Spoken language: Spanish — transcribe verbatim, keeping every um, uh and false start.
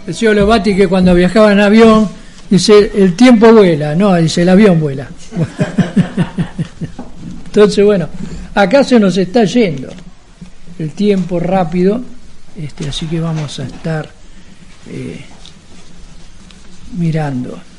Decía Lobati que cuando viajaba en avión, dice, el tiempo vuela, no, dice, el avión vuela. Entonces, bueno, acá se nos está yendo el tiempo rápido, este, así que vamos a estar eh, mirando.